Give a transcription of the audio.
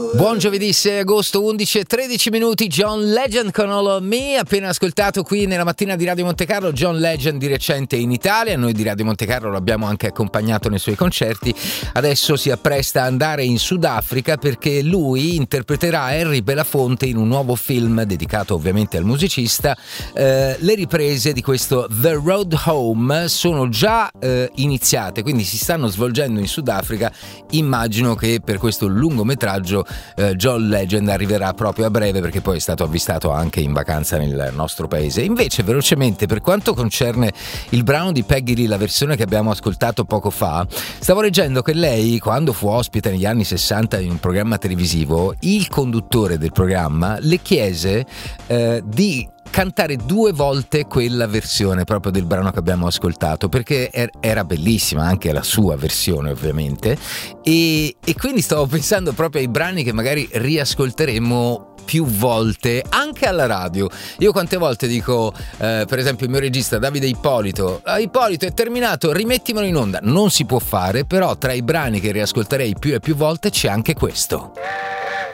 Buon giovedì 6 agosto, 11:13, John Legend con All of Me, appena ascoltato qui nella mattina di Radio Monte Carlo. John Legend di recente in Italia, noi di Radio Monte Carlo l'abbiamo anche accompagnato nei suoi concerti, adesso si appresta a andare in Sudafrica perché lui interpreterà Harry Belafonte in un nuovo film dedicato ovviamente al musicista. Le riprese di questo The Road Home sono già iniziate, quindi si stanno svolgendo in Sudafrica. Immagino che per questo lungometraggio John Legend arriverà proprio a breve, perché poi è stato avvistato anche in vacanza nel nostro paese. Invece, velocemente, per quanto concerne il brano di Peggy Lee, la versione che abbiamo ascoltato poco fa, stavo leggendo che lei, quando fu ospite negli anni 60 in un programma televisivo, il conduttore del programma le chiese di cantare 2 volte quella versione proprio del brano che abbiamo ascoltato, perché era bellissima anche la sua versione ovviamente, e quindi stavo pensando proprio ai brani che magari riascolteremo più volte anche alla radio. Io quante volte dico per esempio il mio regista Davide Ippolito, Ippolito è terminato, rimettimelo in onda. Non si può fare, però tra i brani che riascolterei più e più volte c'è anche questo.